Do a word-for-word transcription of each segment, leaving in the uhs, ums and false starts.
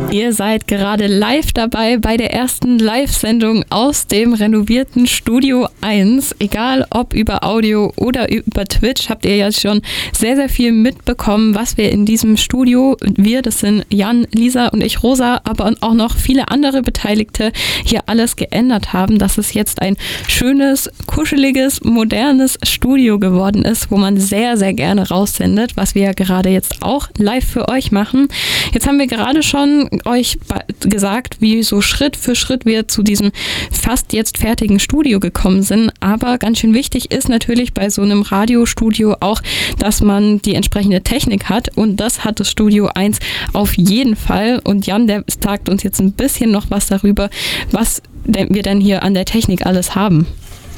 Ihr seid gerade live dabei bei der ersten Live-Sendung aus dem renovierten Studio eins. Egal ob über Audio oder über Twitch, habt ihr ja schon sehr, sehr viel mitbekommen, was wir in diesem Studio, wir, das sind Jan, Lisa und ich, Rosa, aber auch noch viele andere Beteiligte, hier alles geändert haben, dass es jetzt ein schönes, kuscheliges, modernes Studio geworden ist, wo man sehr, sehr gerne raussendet, was wir ja gerade jetzt auch live für euch machen. Jetzt haben wir gerade schon euch gesagt, wie so Schritt für Schritt wir zu diesem fast jetzt fertigen Studio gekommen sind. Aber ganz schön wichtig ist natürlich bei so einem Radiostudio auch, dass man die entsprechende Technik hat. Und das hat das Studio eins auf jeden Fall. Und Jan, der sagt uns jetzt ein bisschen noch was darüber, was wir denn hier an der Technik alles haben.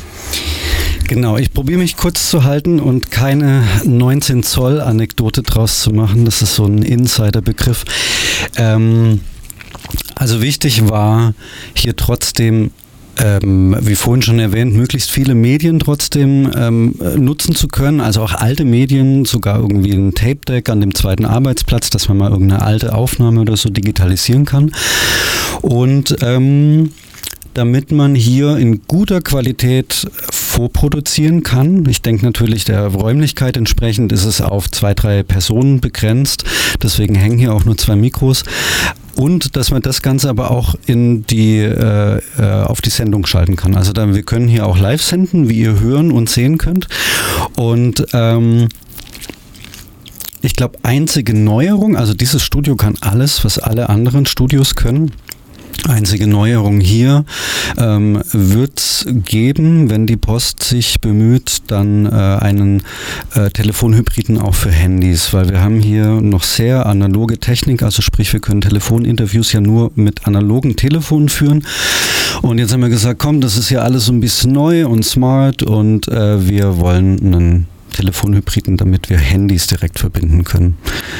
Genau, ich probiere mich kurz zu halten und keine neunzehn Zoll Anekdote draus zu machen. Das ist so ein Insider-Begriff. Ähm, also wichtig war hier trotzdem, ähm, wie vorhin schon erwähnt, möglichst viele Medien trotzdem ähm, nutzen zu können. Also auch alte Medien, sogar irgendwie ein Tape-Deck an dem zweiten Arbeitsplatz, dass man mal irgendeine alte Aufnahme oder so digitalisieren kann. Und ähm, damit man hier in guter Qualität vorproduzieren kann. Ich denke natürlich der Räumlichkeit entsprechend ist es auf zwei, drei Personen begrenzt. Deswegen hängen hier auch nur zwei Mikros. Und dass man das Ganze aber auch in die, äh, auf die Sendung schalten kann. Also dann, wir können hier auch live senden, wie ihr hören und sehen könnt. Und ähm, ich glaube, einzige Neuerung, also dieses Studio kann alles, was alle anderen Studios können. Einzige Neuerung hier ähm, wird es geben, wenn die Post sich bemüht, dann äh, einen äh, Telefonhybriden auch für Handys, weil wir haben hier noch sehr analoge Technik, also sprich, wir können Telefoninterviews ja nur mit analogen Telefonen führen. Und jetzt haben wir gesagt, komm, das ist ja alles so ein bisschen neu und smart und äh, wir wollen einen Telefonhybriden, damit wir Handys direkt verbinden können.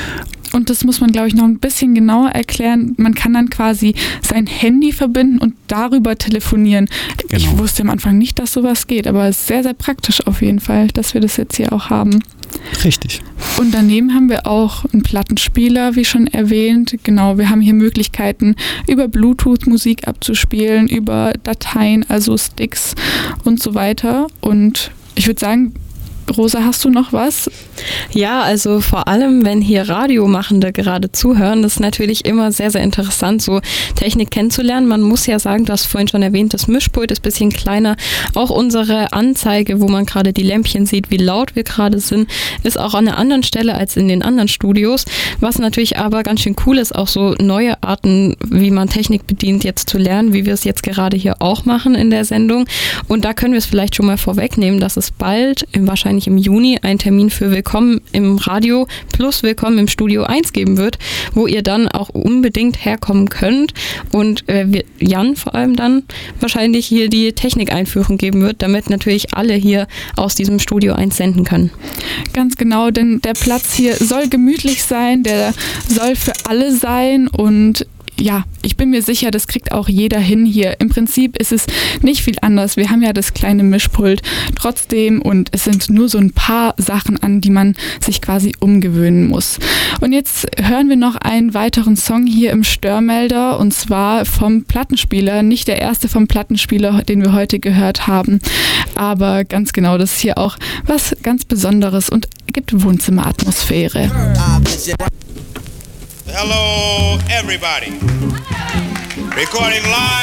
Und das muss man, glaube ich, noch ein bisschen genauer erklären. Man kann dann quasi sein Handy verbinden und darüber telefonieren. Genau. Ich wusste am Anfang nicht, dass sowas geht, aber es ist sehr, sehr praktisch auf jeden Fall, dass wir das jetzt hier auch haben. Richtig. Und daneben haben wir auch einen Plattenspieler, wie schon erwähnt. Genau, wir haben hier Möglichkeiten, über Bluetooth Musik abzuspielen, über Dateien, also Sticks und so weiter. Und ich würde sagen, Rosa, hast du noch was? Ja, also vor allem, wenn hier Radiomachende gerade zuhören, das ist natürlich immer sehr, sehr interessant, so Technik kennenzulernen. Man muss ja sagen, du hast vorhin schon erwähnt, das Mischpult ist ein bisschen kleiner. Auch unsere Anzeige, wo man gerade die Lämpchen sieht, wie laut wir gerade sind, ist auch an einer anderen Stelle als in den anderen Studios. Was natürlich aber ganz schön cool ist, auch so neue Arten, wie man Technik bedient, jetzt zu lernen, wie wir es jetzt gerade hier auch machen in der Sendung. Und da können wir es vielleicht schon mal vorwegnehmen, dass es bald, wahrscheinlich im Juni, einen Termin für Willkommen im Radio plus Willkommen im Studio eins geben wird, wo ihr dann auch unbedingt herkommen könnt und äh, wir, Jan vor allem dann wahrscheinlich hier die Technikeinführung geben wird, damit natürlich alle hier aus diesem Studio eins senden können. Ganz genau, denn der Platz hier soll gemütlich sein, der soll für alle sein und ja, ich bin mir sicher, das kriegt auch jeder hin hier. Im Prinzip ist es nicht viel anders. Wir haben ja das kleine Mischpult trotzdem und es sind nur so ein paar Sachen an, die man sich quasi umgewöhnen muss. Und jetzt hören wir noch einen weiteren Song hier im Störmelder und zwar vom Plattenspieler. Nicht der erste vom Plattenspieler, den wir heute gehört haben, aber ganz genau, das ist hier auch was ganz Besonderes und gibt Wohnzimmeratmosphäre. Hello, everybody. Recording live.